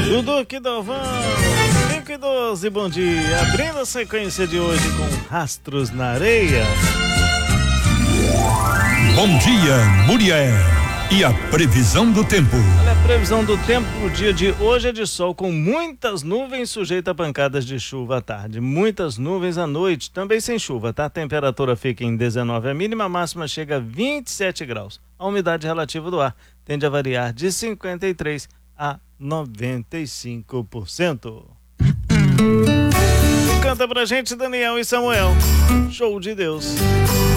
Dudu Kidovan, 5 e 12, bom dia. Abrindo a sequência de hoje com Rastros na Areia. Bom dia, Muriel. E a previsão do tempo? Olha, a previsão do tempo pro dia de hoje é de sol com muitas nuvens, sujeita a pancadas de chuva à tarde. Muitas nuvens à noite, também sem chuva, tá? A temperatura fica em 19 a mínima, a máxima chega a 27 graus. A umidade relativa do ar tende a variar de 53 a 95%. Canta pra gente Daniel e Samuel. Show de Deus.